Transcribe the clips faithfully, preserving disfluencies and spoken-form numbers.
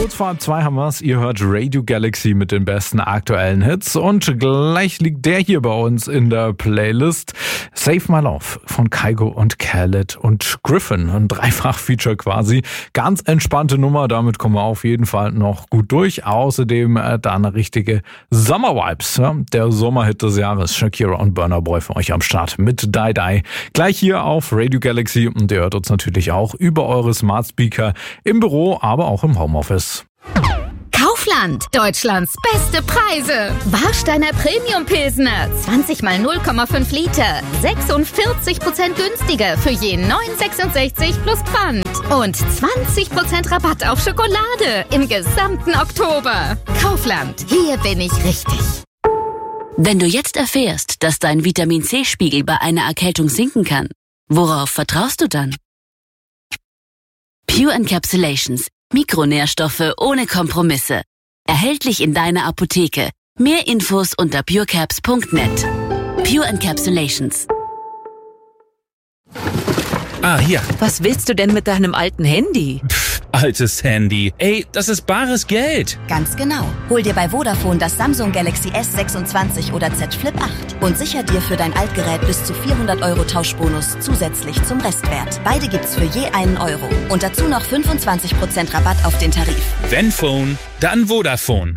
Kurz vor halb zwei haben wir es. Ihr hört Radio Galaxy mit den besten aktuellen Hits. Und gleich liegt der hier bei uns in der Playlist. Save My Love von Kygo und Khaled und Griffin. Ein Dreifach-Feature quasi. Ganz entspannte Nummer. Damit kommen wir auf jeden Fall noch gut durch. Außerdem äh, da eine richtige Sommer-Vibes. Ja? Der Sommerhit des Jahres. Shakira und Burna Boy für euch am Start mit Die Die. Gleich hier auf Radio Galaxy. Und ihr hört uns natürlich auch über eure Smart Speaker im Büro, aber auch im Homeoffice. Kaufland, Deutschlands beste Preise. Warsteiner Premium Pilsner, zwanzig mal null Komma fünf Liter, sechsundvierzig Prozent günstiger für je neun Euro sechsundsechzig plus Pfand. Und zwanzig Prozent Rabatt auf Schokolade im gesamten Oktober. Kaufland, hier bin ich richtig. Wenn du jetzt erfährst, dass dein Vitamin-C-Spiegel bei einer Erkältung sinken kann, worauf vertraust du dann? Pure Encapsulations. Mikronährstoffe ohne Kompromisse. Erhältlich in deiner Apotheke. Mehr Infos unter purecaps punkt net. Pure Encapsulations. Ah, hier. Was willst du denn mit deinem alten Handy? Pff, altes Handy. Ey, das ist bares Geld. Ganz genau. Hol dir bei Vodafone das Samsung Galaxy S sechsundzwanzig oder Z Flip acht und sicher dir für dein Altgerät bis zu vierhundert Euro Tauschbonus zusätzlich zum Restwert. Beide gibt's für je einen Euro. Und dazu noch fünfundzwanzig Prozent Rabatt auf den Tarif. Wenn Phone, dann Vodafone.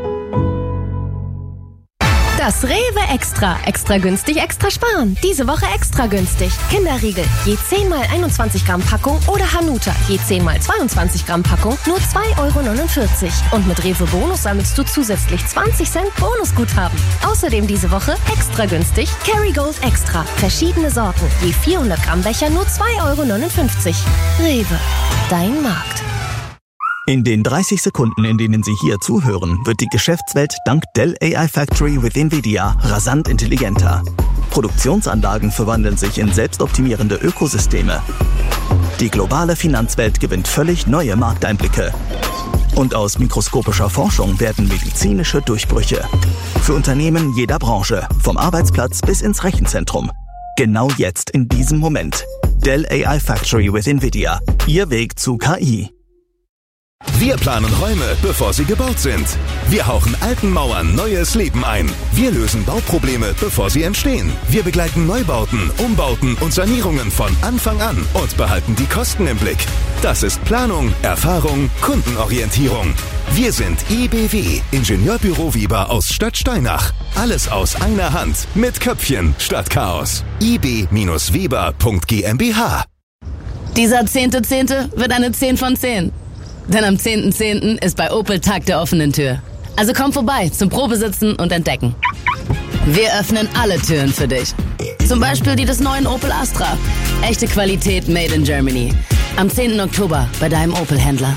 Das Rewe Extra. Extra günstig, extra sparen. Diese Woche extra günstig. Kinderriegel, je zehn mal einundzwanzig Gramm Packung oder Hanuta, je zehn mal zweiundzwanzig Gramm Packung, nur zwei Euro neunundvierzig. Und mit Rewe Bonus sammelst du zusätzlich zwanzig Cent Bonusguthaben. Außerdem diese Woche extra günstig Kerrygold Extra. Verschiedene Sorten, je vierhundert Gramm Becher, nur zwei Euro neunundfünfzig. Rewe, dein Markt. In den dreißig Sekunden, in denen Sie hier zuhören, wird die Geschäftswelt dank Dell A I Factory with NVIDIA rasant intelligenter. Produktionsanlagen verwandeln sich in selbstoptimierende Ökosysteme. Die globale Finanzwelt gewinnt völlig neue Markteinblicke. Und aus mikroskopischer Forschung werden medizinische Durchbrüche. Für Unternehmen jeder Branche, vom Arbeitsplatz bis ins Rechenzentrum. Genau jetzt, in diesem Moment. Dell A I Factory with NVIDIA. Ihr Weg zu K I. Wir planen Räume, bevor sie gebaut sind. Wir hauchen alten Mauern neues Leben ein. Wir lösen Bauprobleme, bevor sie entstehen. Wir begleiten Neubauten, Umbauten und Sanierungen von Anfang an und behalten die Kosten im Blick. Das ist Planung, Erfahrung, Kundenorientierung. Wir sind I B W, Ingenieurbüro Weber aus Stadtsteinach. Alles aus einer Hand, mit Köpfchen statt Chaos. i b Weber punkt g m b h. Dieser zehnte Zehnte wird eine zehn von zehn. Denn am zehnten zehnten ist bei Opel Tag der offenen Tür. Also komm vorbei zum Probesitzen und Entdecken. Wir öffnen alle Türen für dich. Zum Beispiel die des neuen Opel Astra. Echte Qualität made in Germany. Am zehnten Oktober bei deinem Opel-Händler.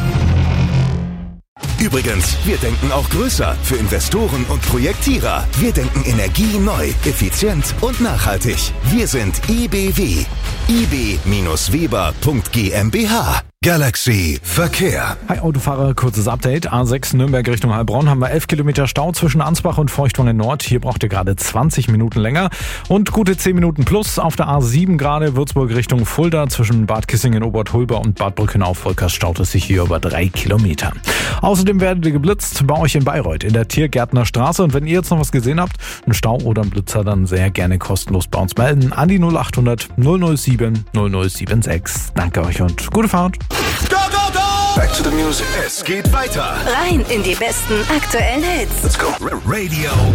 Übrigens, wir denken auch größer für Investoren und Projektierer. Wir denken Energie neu, effizient und nachhaltig. Wir sind I B W. i b Weber punkt g m b h. Galaxy Verkehr. Hi Autofahrer, kurzes Update. A sechs Nürnberg Richtung Heilbronn haben wir elf Kilometer Stau zwischen Ansbach und Feuchtwangen Nord. Hier braucht ihr gerade zwanzig Minuten länger und gute zehn Minuten plus auf der A sieben gerade Würzburg Richtung Fulda zwischen Bad Kissingen, Obertholber und Bad Brückenau-Volkers staut es sich hier über drei Kilometer. Außerdem werdet ihr geblitzt bei euch in Bayreuth in der Tiergärtnerstraße. Und wenn ihr jetzt noch was gesehen habt, einen Stau oder einen Blitzer, dann sehr gerne kostenlos bei uns melden an die null acht hundert null null sieben null null sieben sechs. Danke euch und gute Fahrt. Go, go, go! Back to the music. Es geht weiter. Rein in die besten aktuellen Hits. Let's go. Radio